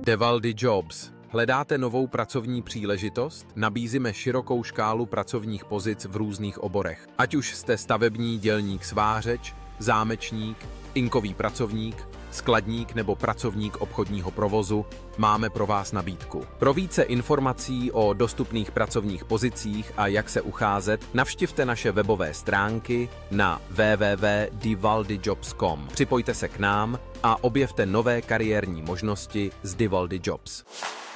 Devaldi Jobs. Hledáte novou pracovní příležitost? Nabízíme širokou škálu pracovních pozic v různých oborech. Ať už jste stavební dělník svářeč, zámečník, inkový pracovník, skladník nebo pracovník obchodního provozu, máme pro vás nabídku. Pro více informací o dostupných pracovních pozicích a jak se ucházet, navštivte naše webové stránky na www.divaldijobs.com. Připojte se k nám a objevte nové kariérní možnosti z Divaldi Jobs.